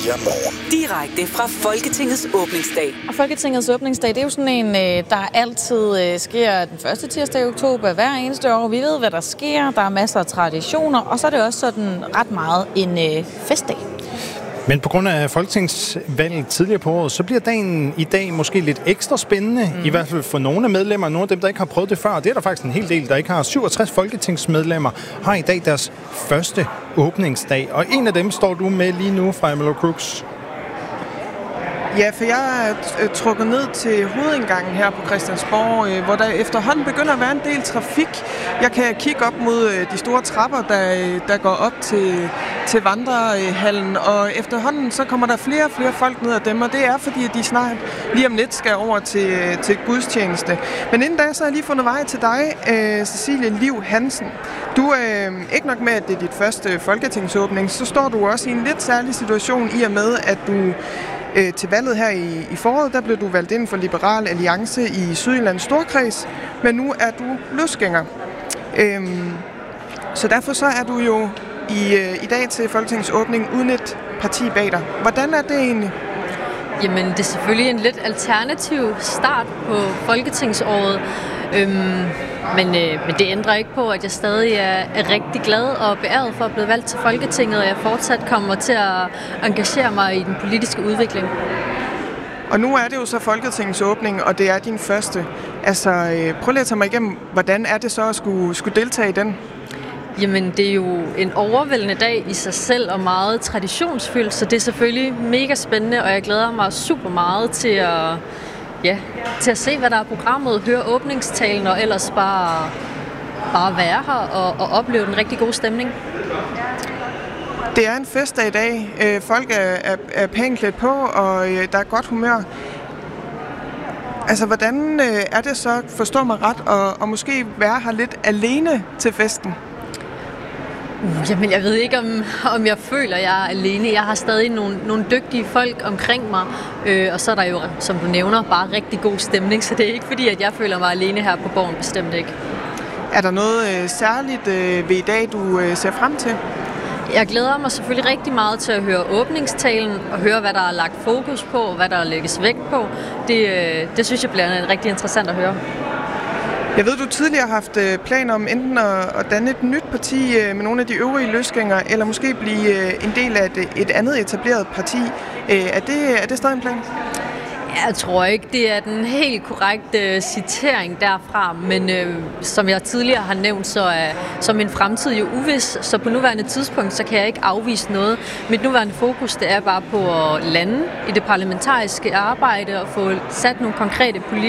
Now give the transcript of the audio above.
Morgen. Direkte fra Folketingets åbningsdag. Og Folketingets åbningsdag, det er jo sådan en, der altid sker den første tirsdag i oktober hver eneste år. Vi ved, hvad der sker. Der er masser af traditioner, og så er det også sådan ret meget en festdag. Men på grund af folketingsvalget tidligere på året, så bliver dagen i dag måske lidt ekstra spændende, i hvert fald for nogle af medlemmer, nogle af dem, der ikke har prøvet det før. Det er der faktisk en hel del, der ikke har. 67 folketingsmedlemmer har i dag deres første åbningsdag, og en af dem står du med lige nu, Freja Møller Crooks. Ja, for jeg er trukket ned til hovedindgangen her på Christiansborg, hvor der efterhånden begynder at være en del trafik. Jeg kan kigge op mod de store trapper, der går op til vandrehallen, og efterhånden så kommer der flere og flere folk ned ad dem, og det er fordi, at de snart lige om lidt skal over til gudstjeneste. Men inden da, så har jeg lige fundet vej til dig, Cecilie Liv Hansen. Du er ikke nok med, at det er dit første folketingsåbning, så står du også i en lidt særlig situation i og med, at du til valget her i foråret, der blev du valgt ind for Liberal Alliance i Sydjyllands Storkreds, men nu er du løsgænger. Så derfor så er du jo i dag til Folketingets åbning uden et parti bag dig. Hvordan er det egentlig? Jamen, det er selvfølgelig en lidt alternativ start på folketingsåret. Men det ændrer ikke på, at jeg stadig er rigtig glad og beæret for at blive valgt til Folketinget, og jeg fortsat kommer til at engagere mig i den politiske udvikling. Og nu er det jo så Folketingets åbning, og det er din første. Altså, prøv lige at tage mig igennem, hvordan er det så at skulle deltage i den? Jamen, det er jo en overvældende dag i sig selv og meget traditionsfyldt, så det er selvfølgelig mega spændende, og jeg glæder mig super meget til at se, hvad der er programmet, høre åbningstalen og ellers bare være her og opleve den rigtig gode stemning. Det er en festdag i dag. Folk er pænt klædt på, og der er godt humør. Altså, hvordan er det så, forstå mig ret, og måske være her lidt alene til festen? Jamen, jeg ved ikke, om jeg føler, at jeg er alene. Jeg har stadig nogle dygtige folk omkring mig, og så er der jo, som du nævner, bare rigtig god stemning, så det er ikke fordi, at jeg føler mig alene her på Borgen, bestemt ikke. Er der noget særligt ved i dag, du ser frem til? Jeg glæder mig selvfølgelig rigtig meget til at høre åbningstalen og høre, hvad der er lagt fokus på, hvad der lægges vægt på. Det synes jeg bliver rigtig interessant at høre. Jeg ved, du tidligere har haft planer om enten at danne et nyt parti med nogle af de øvrige løsgængere, eller måske blive en del af et andet etableret parti. Er det stadig en plan? Jeg tror ikke, det er den helt korrekte citering derfra, men som jeg tidligere har nævnt, så min fremtid jo uvis, så på nuværende tidspunkt, så kan jeg ikke afvise noget. Mit nuværende fokus, det er bare på at lande i det parlamentariske arbejde og få sat nogle konkrete politiske